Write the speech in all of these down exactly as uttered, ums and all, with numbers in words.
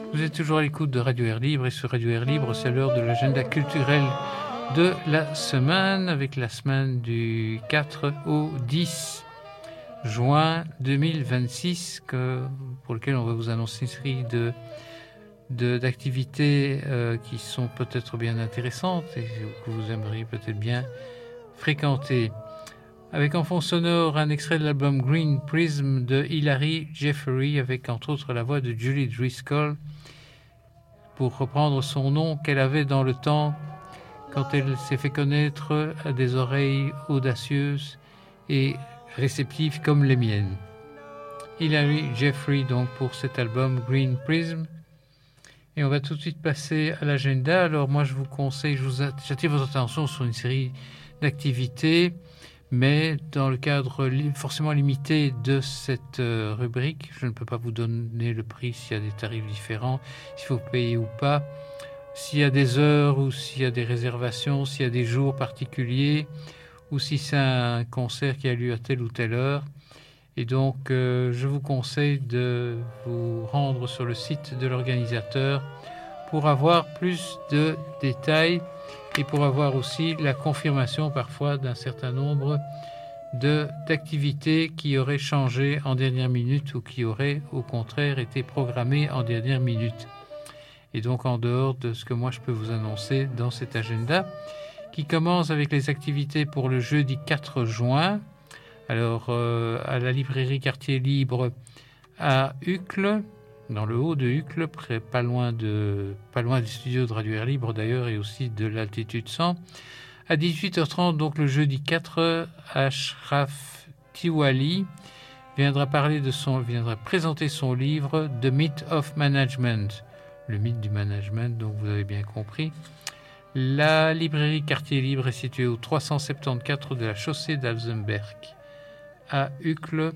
Vous êtes toujours à l'écoute de Radio Air Libre et sur Radio Air Libre, c'est l'heure de l'agenda culturel de la semaine avec la semaine du quatre au dix juin deux mille vingt-six que, pour lequel on va vous annoncer une série de, de, d'activités euh, qui sont peut-être bien intéressantes et que vous aimeriez peut-être bien fréquenter. Avec en fond sonore un extrait de l'album Green Prism de Hilary Jeffery avec entre autres la voix de Julie Driscoll pour reprendre son nom qu'elle avait dans le temps quand elle s'est fait connaître à des oreilles audacieuses et réceptives comme les miennes. Hilary Jeffery donc pour cet album Green Prism. Et on va tout de suite passer à l'agenda. Alors moi je vous conseille, je vous j'attire votre attention sur une série d'activités, mais dans le cadre forcément limité de cette rubrique. Je ne peux pas vous donner le prix s'il y a des tarifs différents, s'il faut payer ou pas, s'il y a des heures ou s'il y a des réservations, s'il y a des jours particuliers ou si c'est un concert qui a lieu à telle ou telle heure. Et donc euh, je vous conseille de vous rendre sur le site de l'organisateur pour avoir plus de détails et pour avoir aussi la confirmation parfois d'un certain nombre de, d'activités qui auraient changé en dernière minute ou qui auraient au contraire été programmées en dernière minute. Et donc en dehors de ce que moi je peux vous annoncer dans cet agenda, qui commence avec les activités pour le jeudi quatre juin. Alors euh, à la librairie Quartier Libre à Uccle, dans le haut de Uccle, près, pas loin de, pas loin du studio de Radio Air Libre d'ailleurs et aussi de l'altitude cent. À dix-huit heures trente, donc le jeudi quatre, Ashraf Tiwali viendra parler de son, viendra présenter son livre The Myth of Management, le mythe du management. Donc vous avez bien compris. La librairie Quartier Libre est située au trois cent soixante-quatorze de la chaussée d'Alzenberg à Uccle.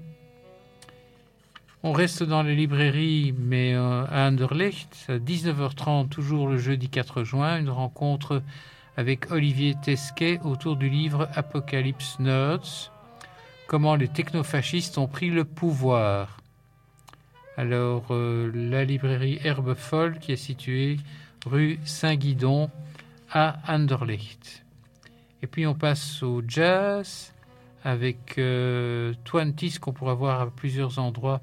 On reste dans les librairies, mais euh, à Anderlecht, à dix-neuf heures trente, toujours le jeudi quatre juin, une rencontre avec Olivier Tesquet autour du livre Apocalypse Nerds, comment les technofascistes ont pris le pouvoir. Alors, euh, la librairie Herbe Folle, qui est située rue Saint-Guidon à Anderlecht. Et puis on passe au jazz avec euh, Twenties qu'on pourra voir à plusieurs endroits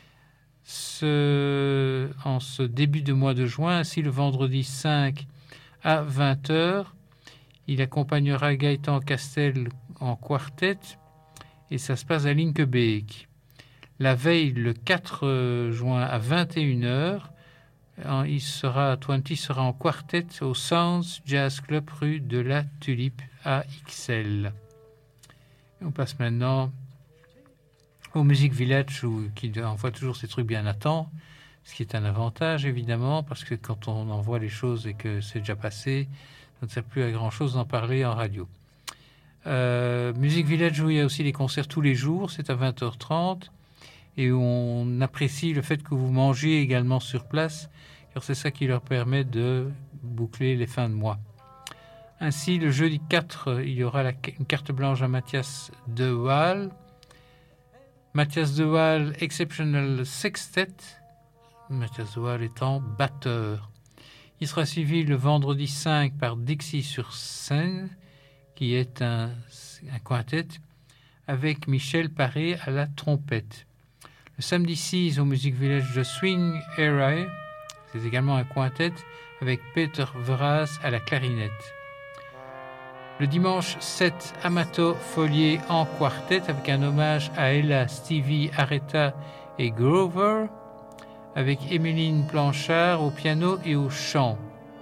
Ce, en ce début de mois de juin. Ainsi, le vendredi cinq à vingt heures, il accompagnera Gaëtan Castel en quartet et ça se passe à Linkebeek. La veille, le quatre juin à vingt et une heures, il sera, Twenty sera en quartet au Sounds Jazz Club rue de la Tulipe à Ixelles. Et on passe maintenant au Music Village, où, qui envoie toujours ces trucs bien à temps, ce qui est un avantage évidemment, parce que quand on envoie les choses et que c'est déjà passé, ça ne sert plus à grand chose d'en parler en radio. Euh, Music Village, où il y a aussi les concerts tous les jours, c'est à vingt heures trente, et où on apprécie le fait que vous mangez également sur place, car c'est ça qui leur permet de boucler les fins de mois. Ainsi, le jeudi quatre, il y aura la, une carte blanche à Mathias De Waal. Mathias De Waal Exceptional Sextet, Mathias De Waal étant batteur. Il sera suivi le vendredi cinq par Dixie sur scène, qui est un, un quintet, avec Michel Paré à la trompette. Le samedi six au Music Village de Swing Era, c'est également un quintet, avec Peter Verhaas à la clarinette. Le dimanche sept, Amato Follier en quartet avec un hommage à Ella, Stevie, Aretha et Grover, avec Émeline Blanchard au piano et au chant.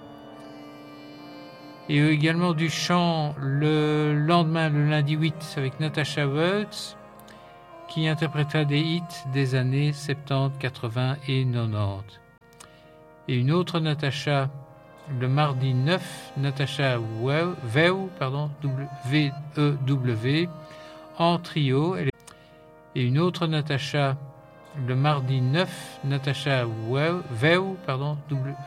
Et également du chant le lendemain, le lundi huit, avec Natasha Woods, qui interprétera des hits des années soixante-dix, quatre-vingts et quatre-vingt-dix. Et une autre Natasha, le mardi neuf, Natasha Veu, pardon, V E W, en trio. Et une autre Natasha, le mardi neuf, Natasha Veu, pardon,